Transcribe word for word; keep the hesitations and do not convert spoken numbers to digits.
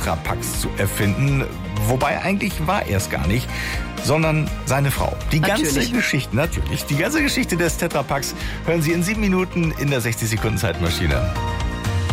Tetrapaks zu erfinden. Wobei eigentlich war er es gar nicht, sondern seine Frau. Die Natürlich. ganze Geschichte, natürlich, die ganze Geschichte des Tetrapaks hören Sie in sieben Minuten in der sechzig Sekunden Zeitmaschine.